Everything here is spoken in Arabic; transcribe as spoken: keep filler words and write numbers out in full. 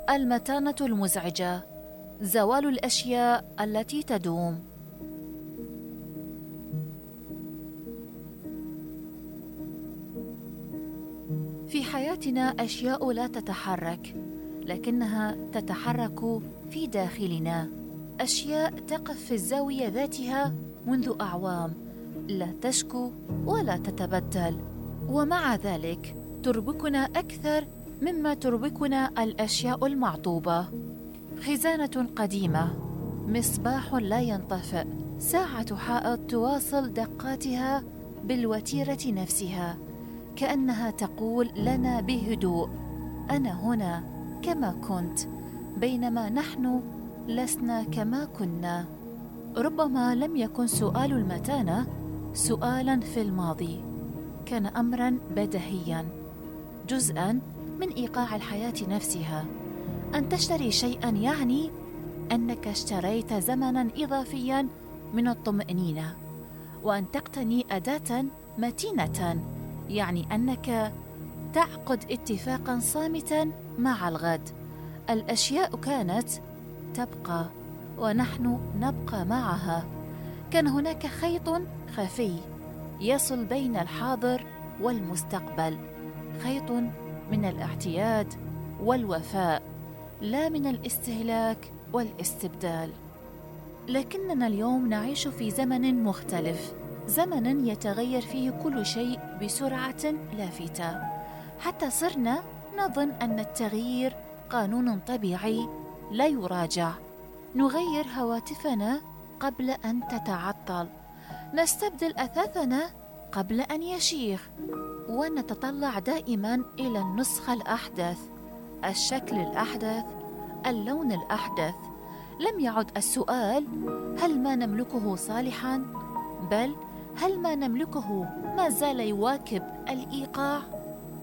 المتانة المزعجة، زوال الأشياء التي تدوم. في حياتنا أشياء لا تتحرك، لكنها تتحرك في داخلنا. أشياء تقف في الزاوية ذاتها منذ أعوام، لا تشكو ولا تتبدل، ومع ذلك تربكنا أكثر مما تربكنا الأشياء المعطوبة. خزانة قديمة، مصباح لا ينطفئ، ساعة حائط تواصل دقاتها بالوتيرة نفسها، كأنها تقول لنا بهدوء: أنا هنا كما كنت، بينما نحن لسنا كما كنا. ربما لم يكن سؤال المتانة سؤالاً في الماضي، كان أمراً بديهياً، جزءاً من إيقاع الحياة نفسها. أن تشتري شيئاً يعني أنك اشتريت زمناً إضافياً من الطمأنينة، وأن تقتني أداة متينة يعني أنك تعقد اتفاقاً صامتاً مع الغد. الأشياء كانت تبقى ونحن نبقى معها. كان هناك خيط خفي يصل بين الحاضر والمستقبل، خيط من الاعتياد والوفاء، لا من الاستهلاك والاستبدال. لكننا اليوم نعيش في زمن مختلف، زمن يتغير فيه كل شيء بسرعة لافتة، حتى صرنا نظن أن التغيير قانون طبيعي لا يراجع. نغير هواتفنا قبل أن تتعطل، نستبدل أثاثنا قبل أن يشيخ، ونتطلع دائما إلى النسخة الأحدث، الشكل الأحدث، اللون الأحدث. لم يعد السؤال هل ما نملكه صالحا، بل هل ما نملكه ما زال يواكب الإيقاع؟